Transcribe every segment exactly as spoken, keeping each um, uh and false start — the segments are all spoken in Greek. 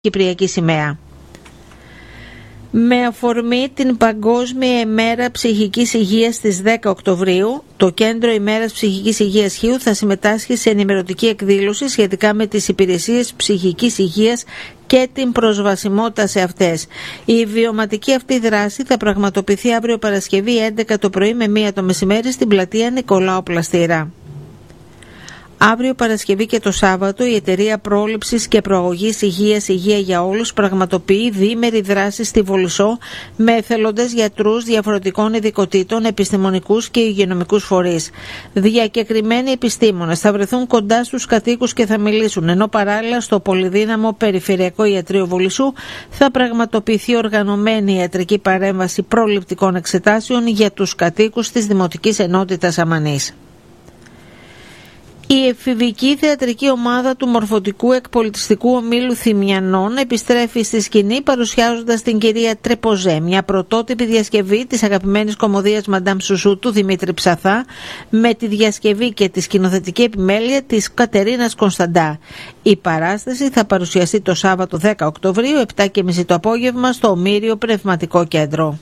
κυπριακή σημαία. Με αφορμή την Παγκόσμια ημέρα ψυχικής υγείας στις δέκα Οκτωβρίου, το Κέντρο ημέρας ψυχικής υγείας Χίου θα συμμετάσχει σε ενημερωτική εκδήλωση σχετικά με τις υπηρεσίες ψυχικής υγείας και την προσβασιμότητα σε αυτές. Η βιωματική αυτή δράση θα πραγματοποιηθεί αύριο Παρασκευή έντεκα το πρωί με μία το μεσημέρι στην πλατεία Νικολάου Πλαστήρα. Αύριο Παρασκευή και το Σάββατο η Εταιρεία Πρόληψης και Προαγωγής Υγείας Υγεία για Όλους πραγματοποιεί διήμερη δράση στη Βολισσό με εθελοντές γιατρούς διαφορετικών ειδικοτήτων, επιστημονικούς και υγειονομικούς φορείς. Διακεκριμένοι επιστήμονες θα βρεθούν κοντά στους κατοίκους και θα μιλήσουν, ενώ παράλληλα στο πολυδύναμο Περιφερειακό Ιατρείο Βολισσού θα πραγματοποιηθεί οργανωμένη ιατρική παρέμβαση προληπτικών εξετάσεων για τους κατοίκους της Δημοτικής Ενότητας Αμανής. Η εφηβική θεατρική ομάδα του Μορφωτικού Εκπολιτιστικού Ομίλου Θυμιανών επιστρέφει στη σκηνή παρουσιάζοντας την κυρία Τρεποζέ, μια πρωτότυπη διασκευή της αγαπημένης κωμωδίας Μαντάμ Σουσού του Δημήτρη Ψαθά, με τη διασκευή και τη σκηνοθετική επιμέλεια της Κατερίνας Κωνσταντά. Η παράσταση θα παρουσιαστεί το Σάββατο δέκα Οκτωβρίου, επτά και μισή το απόγευμα, στο Ομήριο Πνευματικό Κέντρο.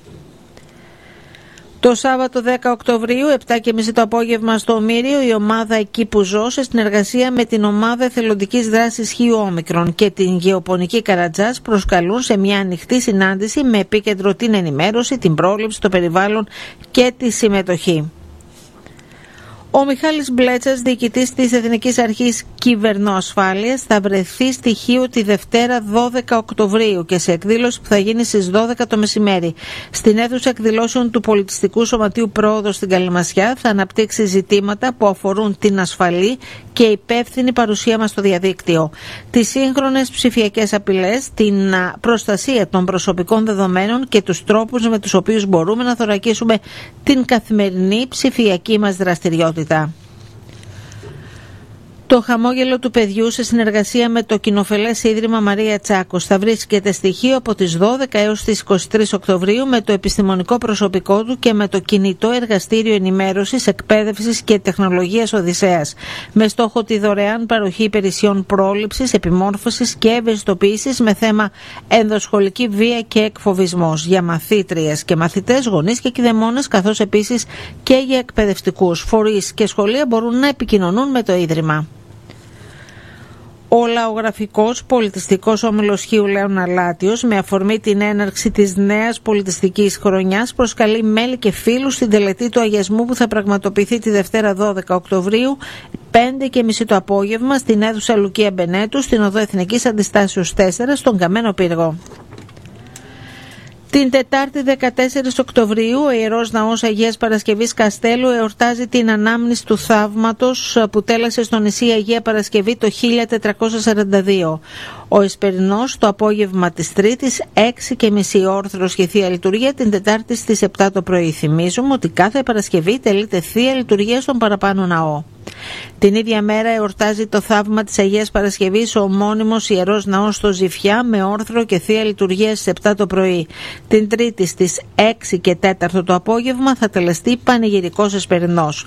Το Σάββατο δέκα Οκτωβρίου, επτά και μισή το απόγευμα στο Ομήριο, η ομάδα Εκεί που ζω, σε συνεργασία με την ομάδα εθελοντικής δράσης Χίου Όμικρον και την Γεωπονική Καρατζάς, προσκαλούν σε μια ανοιχτή συνάντηση με επίκεντρο την ενημέρωση, την πρόληψη, το περιβάλλον και τη συμμετοχή. Ο Μιχάλης Μπλέτσας, διοικητής της Εθνικής Αρχής Κυβερνοασφάλειας, θα βρεθεί στη Χίου τη Δευτέρα δώδεκα Οκτωβρίου και σε εκδήλωση που θα γίνει στις δώδεκα το μεσημέρι. Στην αίθουσα εκδηλώσεων του Πολιτιστικού Σωματείου Πρόοδος στην Καλυμασιά θα αναπτύξει ζητήματα που αφορούν την ασφαλή και υπεύθυνη παρουσία μας στο διαδίκτυο, τις σύγχρονες ψηφιακές απειλές, την προστασία των προσωπικών δεδομένων και τους τρόπους με τους οποίους μπορούμε να θωρακίσουμε την καθημερινή ψηφιακή μας δραστηριότητα. Το χαμόγελο του παιδιού, σε συνεργασία με το κοινοφελές Ίδρυμα Μαρία Τσάκος, θα βρίσκεται στοιχείο από τις δώδεκα έως τις είκοσι τρεις Οκτωβρίου με το επιστημονικό προσωπικό του και με το κινητό εργαστήριο ενημέρωσης, εκπαίδευσης και τεχνολογίας Οδυσσέας, με στόχο τη δωρεάν παροχή υπηρεσιών πρόληψης, επιμόρφωσης και ευαισθητοποίησης με θέμα ενδοσχολική βία και εκφοβισμός για μαθήτριες και μαθητές, γονείς και κηδεμόνες, καθώς επίσης και για εκπαιδευτικούς φορείς και σχολεία μπορούν να επικοινωνούν με το Ίδρυμα. Ο Λαογραφικός Πολιτιστικός Όμιλος Χίου Λέων Αλάτιος, με αφορμή την έναρξη της νέας πολιτιστικής χρονιάς, προσκαλεί μέλη και φίλους στην τελετή του αγιασμού που θα πραγματοποιηθεί τη Δευτέρα δώδεκα Οκτωβρίου, πέντε και μισή το απόγευμα, στην αίθουσα Λουκία Μπενέτου, στην οδό Εθνικής Αντιστάσεως τέσσερα, στον Καμένο Πύργο. Την Τετάρτη δεκατέσσερις Οκτωβρίου, ο Ιερός Ναός Αγίας Παρασκευής Καστέλου εορτάζει την ανάμνηση του θαύματος που τέλασε στο νησί Αγία Παρασκευή το χίλια τετρακόσια σαράντα δύο. Ο Εσπερινός το απόγευμα της Τρίτης, έξι και μισή όρθρος και Θεία Λειτουργία την Τετάρτη στις επτά το πρωί. Θυμίζουμε ότι κάθε Παρασκευή τελείται Θεία Λειτουργία στον παραπάνω ναό. Την ίδια μέρα εορτάζει το θαύμα της Αγίας Παρασκευής ο ομώνυμος Ιερός Ναός στο Ζηφιά με όρθρο και Θεία Λειτουργία στις επτά το πρωί. Την Τρίτη στις έξι και τέταρτο το απόγευμα θα τελεστεί πανηγυρικός Εσπερινός.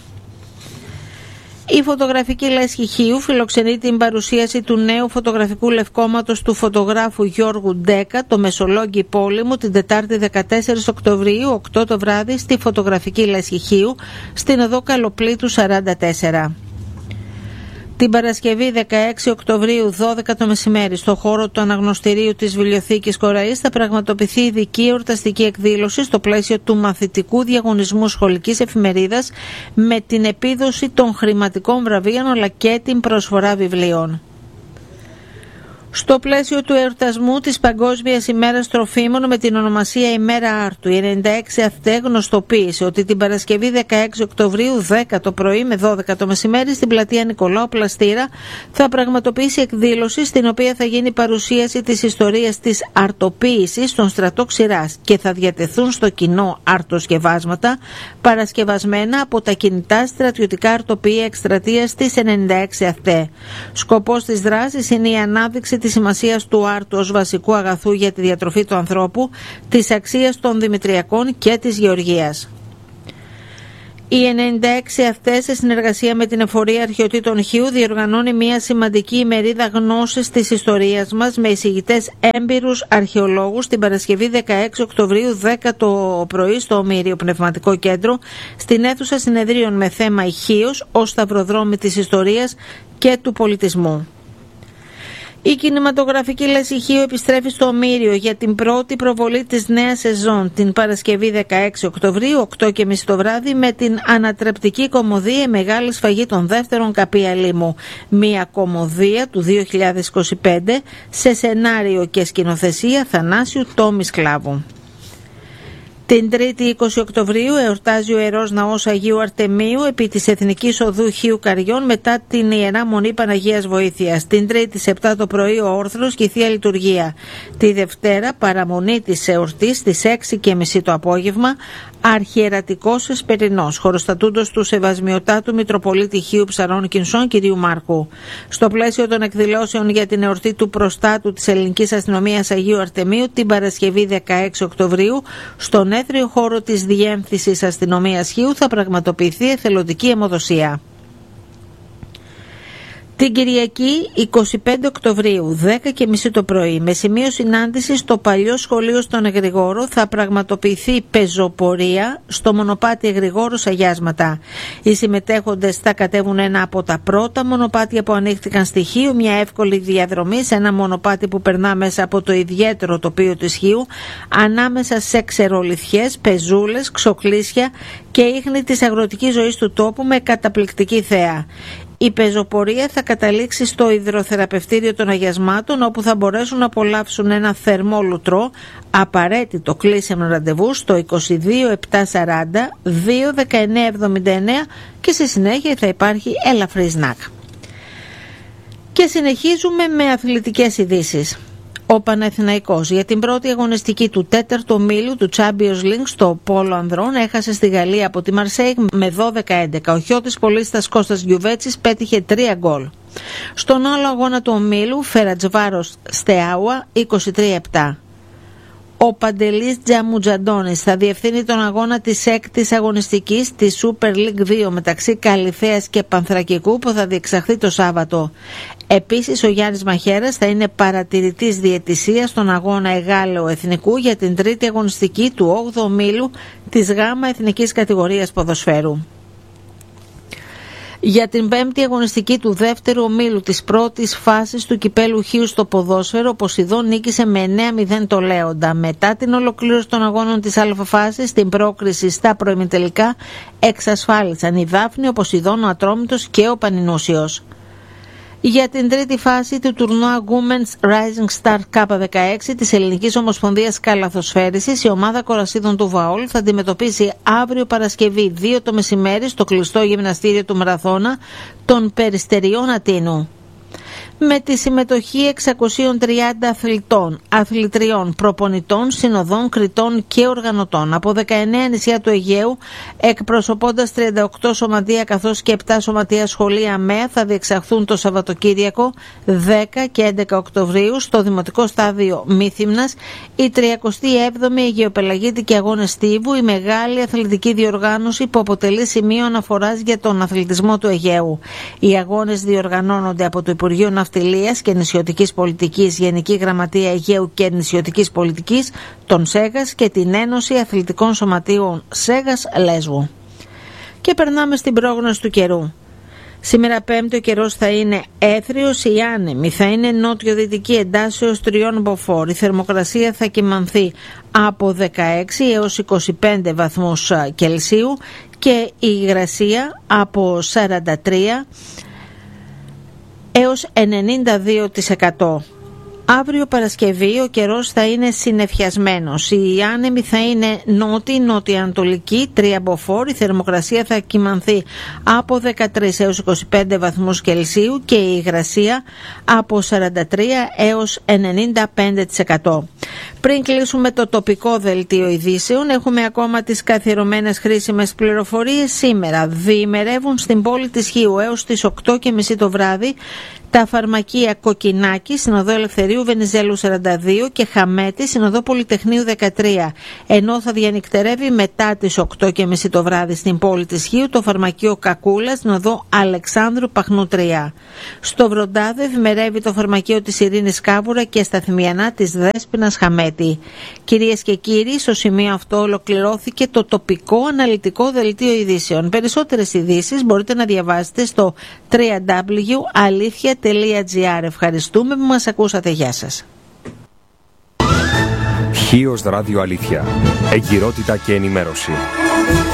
Η φωτογραφική λέσχη Χίου φιλοξενεί την παρουσίαση του νέου φωτογραφικού λευκόματος του φωτογράφου Γιώργου Ντέκα, το Μεσολόγγι Πόλεμου, την Τετάρτη δεκατέσσερις Οκτωβρίου, οκτώ το βράδυ, στη φωτογραφική λέσχη Χίου, στην οδό Καλοπλήτου σαράντα τέσσερα. Την Παρασκευή δεκαέξι Οκτωβρίου, δώδεκα το μεσημέρι, στο χώρο του Αναγνωστηρίου της Βιβλιοθήκης Κοραής θα πραγματοποιηθεί ειδική εορταστική εκδήλωση στο πλαίσιο του μαθητικού διαγωνισμού σχολικής εφημερίδας με την επίδοση των χρηματικών βραβείων αλλά και την προσφορά βιβλίων. Στο πλαίσιο του εορτασμού της Παγκόσμιας ημέρας τροφίμων με την ονομασία ημέρα Άρτου, η ενενήντα έξι ΑΘΤΕ γνωστοποίησε ότι την Παρασκευή δεκαέξι Οκτωβρίου, δέκα το πρωί με δώδεκα το μεσημέρι, στην πλατεία Νικολάου Πλαστήρα θα πραγματοποιήσει εκδήλωση στην οποία θα γίνει παρουσίαση της ιστορίας της αρτοποίησης στον στρατό Ξηράς και θα διατεθούν στο κοινό αρτοσκευάσματα παρασκευασμένα από τα κινητά στρατιωτικά αρτοποιεία εκστρατείας της ενενήντα έξι ΑΘΤΕ. Σκοπός της δράσης είναι η ανάδειξη της σημασίας του άρτου ως βασικού αγαθού για τη διατροφή του ανθρώπου, της αξίας των δημητριακών και της γεωργίας. Οι ενενήντα έξι αυτές, σε συνεργασία με την Εφορία Αρχαιοτήτων Χίου, διοργανώνει μια σημαντική ημερίδα γνώσης της ιστορίας μας με εισηγητές έμπειρους αρχαιολόγους την Παρασκευή δεκαέξι Οκτωβρίου δέκα το πρωί στο Ομήριο Πνευματικό Κέντρο, στην αίθουσα συνεδρίων με θέμα η Χίος ως σταυροδρόμι της ιστορίας και του πολιτισμού. Η κινηματογραφική λέσχη Χίου επιστρέφει στο Ομήριο για την πρώτη προβολή της νέας σεζόν την Παρασκευή δεκαέξι Οκτωβρίου, οκτώ και μισή το βράδυ, με την ανατρεπτική κωμωδία «Η Μεγάλη Σφαγή των Δεύτερων Καπία Λίμου». Μια κωμωδία του δύο χιλιάδες είκοσι πέντε σε σενάριο και σκηνοθεσία Θανάσιου Τόμι Σκλάβου. Την Τρίτη είκοσι Οκτωβρίου εορτάζει ο Ιερός Ναός Αγίου Αρτεμίου επί της Εθνικής Οδού Χίου Καριών μετά την Ιερά Μονή Παναγίας Βοήθειας. Την Τρίτη σε επτά το πρωί ο όρθρος και η Θεία Λειτουργία. Τη Δευτέρα παραμονή της εορτής στις έξι και μισή το απόγευμα, Αρχιερατικός Εσπερινός, χωροστατούντος του Σεβασμιωτάτου Μητροπολίτη Χίου Ψαρών Κινσών κυρίου Μάρκου. Στο πλαίσιο των εκδηλώσεων για την εορτή του προστάτου της Ελληνικής Αστυνομίας Αγίου Αρτεμίου την Παρασκευή δεκαέξι Οκτωβρίου, στον έθριο χώρο της Διεύθυνσης Αστυνομίας Χίου θα πραγματοποιηθεί εθελοντική αιμοδοσία. Την Κυριακή εικοστή πέμπτη Οκτωβρίου, δέκα και μισή το πρωί, με σημείο συνάντηση στο παλιό σχολείο στον Εγρηγόρο, θα πραγματοποιηθεί πεζοπορία στο μονοπάτι Εγρηγόρος Αγιάσματα. Οι συμμετέχοντες θα κατέβουν ένα από τα πρώτα μονοπάτια που ανοίχτηκαν στη Χίου, μια εύκολη διαδρομή σε ένα μονοπάτι που περνά μέσα από το ιδιαίτερο τοπίο της Χίου, ανάμεσα σε ξερολιθιές, πεζούλες, ξοκλήσια και ίχνη της αγροτικής ζωής του τόπου με καταπληκτική θέα. Η πεζοπορία θα καταλήξει στο υδροθεραπευτήριο των Αγιασμάτων, όπου θα μπορέσουν να απολαύσουν ένα θερμό λουτρό, απαραίτητο κλείσιμο ραντεβού στο είκοσι δύο επτακόσια σαράντα δύο δεκαεννέα εβδομήντα εννέα και στη συνέχεια θα υπάρχει ελαφρύ σνακ. Και συνεχίζουμε με αθλητικές ειδήσεις. Ο Παναθηναϊκός για την πρώτη αγωνιστική του τέταρτου ομίλου του Champions League στο Πόλο Ανδρών έχασε στη Γαλλία από τη Μαρσέιγ με δώδεκα έντεκα. Ο Χιώτης Πολίστας Κώστας Γιουβέτσης πέτυχε τρία γκολ. Στον άλλο αγώνα του ομίλου, Φερατσβάρος Στεάουα είκοσι τρία επτά. Ο Παντελής Τζαμουτζαντώνης θα διευθύνει τον αγώνα της έκτης αγωνιστικής της Super League δύο μεταξύ Καλυθέας και Πανθρακικού που θα διεξαχθεί το Σάββατο. Επίσης ο Γιάννης Μαχαίρας θα είναι παρατηρητής διαιτησίας στον αγώνα Εγάλεο Εθνικού για την τρίτη αγωνιστική του όγδοου ομίλου της ΓΑΜΑ Εθνικής Κατηγορίας Ποδοσφαίρου. Για την πέμπτη αγωνιστική του δεύτερου ομίλου της πρώτης φάσης του Κυπέλου Χίου στο ποδόσφαιρο, ο Ποσειδών νίκησε με εννέα μηδέν το Λέοντα. Μετά την ολοκλήρωση των αγώνων της Α φάσης, την πρόκριση στα προημιτελικά εξασφάλισαν η Δάφνη, ο Ποσειδών, ο Ατρόμητος και ο Πανινούσιος. Για την τρίτη φάση του τουρνουά Women's Rising Star Κάπα δεκαέξι της Ελληνικής Ομοσπονδίας Καλαθοσφαίρισης, η ομάδα κορασίδων του Βαόλ θα αντιμετωπίσει αύριο Παρασκευή δύο το μεσημέρι στο κλειστό γυμναστήριο του Μαραθώνα των Περιστεριών Αττίνου. Με τη συμμετοχή εξακόσιων τριάντα αθλητών, αθλητριών, προπονητών, συνοδών, κριτών και οργανωτών από δεκαεννέα νησιά του Αιγαίου, εκπροσωπώντας τριάντα οκτώ σωματεία καθώς και επτά σωματεία σχολεία ΑΜΕΑ, θα διεξαχθούν το Σαββατοκύριακο δέκα και έντεκα Οκτωβρίου στο Δημοτικό Στάδιο Μύθυμνας η τριακοστή έβδομη Αιγαιοπελαγίτικη Αγώνες Στίβου, η μεγάλη αθλητική διοργάνωση που αποτελεί σημείο αναφοράς για τον αθλητισμό του Αιγαίου. Οι αγώνες διοργανώνονται από το Υπουργείο Ναυτιλίας και Νησιωτικής Πολιτικής, Γενική Γραμματεία Αιγαίου και Νησιωτικής Πολιτικής, τον ΣΕΓΑΣ και την Ένωση Αθλητικών Σωματείων ΣΕΓΑΣ Λέσβου. Και περνάμε στην πρόγνωση του καιρού. Σήμερα Πέμπτη ο καιρός θα είναι έθριος ή άνεμη, θα είναι νότιο-δυτική εντάσσεως τριών μποφόρ. Η θερμοκρασία θα κυμανθεί από δεκαέξι έως είκοσι πέντε βαθμούς Κελσίου και η υγρασία από σαράντα τρία έως ενενήντα δύο τοις εκατό. Αύριο Παρασκευή ο καιρός θα είναι συννεφιασμένος. Η άνεμη θα είναι νότι-νοτιοανατολική, τρία μποφόρ. Η θερμοκρασία θα κυμανθεί από δεκατρείς έως είκοσι πέντε βαθμούς Κελσίου και η υγρασία από σαράντα τρία έως ενενήντα πέντε τοις εκατό. Πριν κλείσουμε το τοπικό δελτίο ειδήσεων, έχουμε ακόμα τις καθιερωμένες χρήσιμες πληροφορίες. Σήμερα διημερεύουν στην πόλη της Χίου έως τις οκτώ και μισή το βράδυ Τα φαρμακεία Κοκκινάκη, συνοδό Ελευθερίου Βενιζέλου σαράντα δύο και Χαμέτη, συνοδό Πολυτεχνείου δεκατρία. Ενώ θα διανυκτερεύει μετά τις οκτώ και μισή το βράδυ στην πόλη της Χίου το φαρμακείο Κακούλα, συνοδό Αλεξάνδρου Παχνού τρία. Στο Βροντάδο ευημερεύει το φαρμακείο της Ειρήνης Κάβουρα και σταθμιανά της Δέσποινας Χαμέτη. Κυρίες και κύριοι, στο σημείο αυτό ολοκληρώθηκε το τοπικό αναλυτικό δελτίο ειδήσεων. Περισσότερες ειδήσεις μπορείτε να διαβάσετε στο double-u double-u double-u τελεία αλήθεια τελεία τζι άρ. Ευχαριστούμε που μας ακούσατε. Γεια σας. Χίος Ράδιο Αλήθεια. Εγκυρότητα και ενημέρωση.